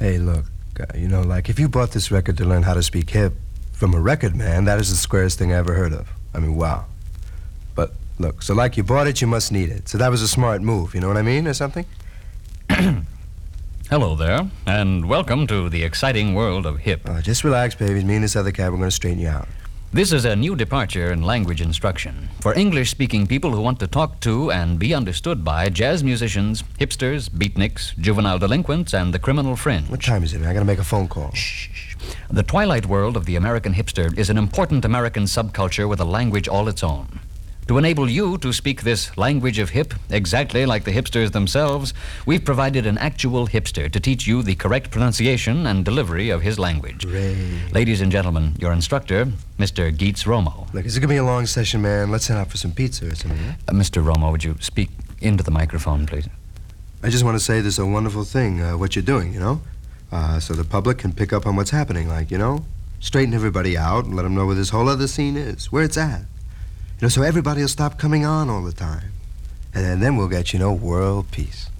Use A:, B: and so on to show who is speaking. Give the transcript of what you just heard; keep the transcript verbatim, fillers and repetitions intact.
A: Hey, look, uh, you know, like, if you bought this record to learn how to speak hip from a record man, that is the squarest thing I ever heard of. I mean, wow. But, look, so like you bought it, you must need it. So that was a smart move, you know what I mean, or something?
B: Hello there, and welcome to the exciting world of hip.
A: Uh, just relax, baby. Me and this other cat, we're going to straighten you out.
B: This is a new departure in language instruction for English-speaking people who want to talk to and be understood by jazz musicians, hipsters, beatniks, juvenile delinquents, and the criminal fringe.
A: What time is it, man? I got to make a phone call.
B: Shh. The twilight world of the American hipster is an important American subculture with a language all its own. To enable you to speak this language of hip exactly like the hipsters themselves, we've provided an actual hipster to teach you the correct pronunciation and delivery of his language.
A: Hooray.
B: Ladies and gentlemen, your instructor, Mister Geets Romo.
A: Look, this is going to be a long session, man. Let's head out for some pizza or something, yeah?
B: Uh, Mister Romo, would you speak into the microphone, please?
A: I just want to say this is a wonderful thing, uh, what you're doing, you know? Uh, so the public can pick up on what's happening, like, you know? Straighten everybody out and let them know where this whole other scene is, where it's at. You know, so everybody will stop coming on all the time. And then we'll get, you know, world peace.